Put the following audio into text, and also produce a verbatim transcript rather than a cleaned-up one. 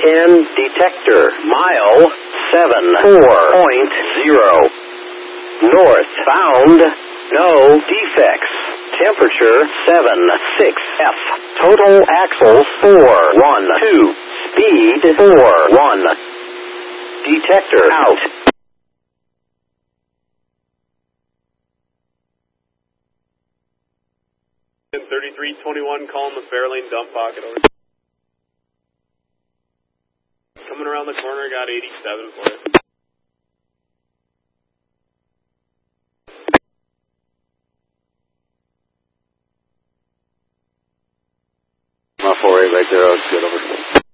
ten detector. Mile seven four point zero. North bound. No defects. Temperature seven six F. Total axles four one two. Speed four one. Detector out. thirty-three twenty-one, calling the Fairlane dump pocket over. Coming around the corner, got eighty-seven for it. My four eight right there, I was good over.